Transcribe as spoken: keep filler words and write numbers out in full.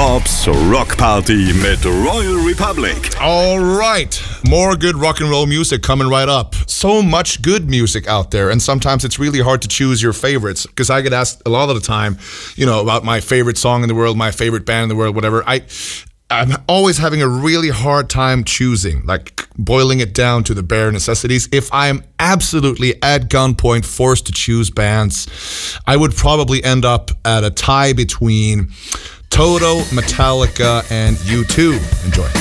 Bobs Rock Party mit Royal Republic. All right, more good rock and roll music coming right up. So much good music out there, and sometimes it's really hard to choose your favorites, because I get asked a lot of the time, you know, about my favorite song in the world, my favorite band in the world, whatever. I, I'm always having a really hard time choosing, like boiling it down to the bare necessities. If I'm absolutely at gunpoint forced to choose bands, I would probably end up at a tie between Toto, Metallica, and U two. Enjoy.